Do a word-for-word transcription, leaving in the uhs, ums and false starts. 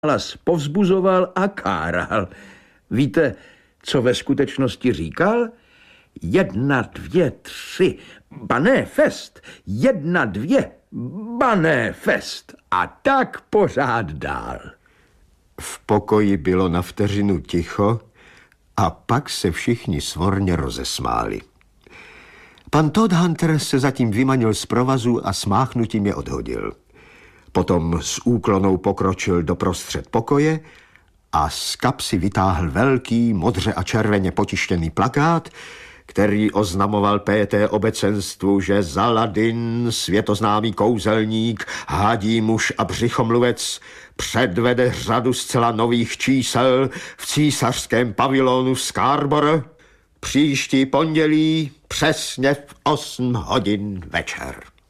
hlas povzbuzoval a káral. Víte, co ve skutečnosti říkal? Jedna, dvě, tři, bané fest, jedna, dvě, bané fest. A tak pořád dál. V pokoji bylo na vteřinu ticho a pak se všichni svorně rozesmáli. Pan Todhunter se zatím vymanil z provazu a smáchnutím je odhodil. Potom s úklonou pokročil do prostřed pokoje a z kapsy vytáhl velký, modře a červeně potištěný plakát, který oznamoval P T obecenstvu, že Zaladin, světoznámý kouzelník, hadí muž a břichomluvec, předvede řadu zcela nových čísel v císařském pavilonu Scarborough příští pondělí přesně v osm hodin večer.